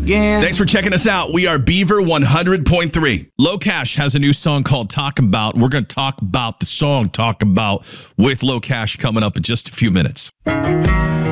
again. Thanks for checking us out. We are Beaver 100.3. Low Cash has a new song called Talk About. We're going to talk about the song Talk About with Low Cash coming up in just a few minutes.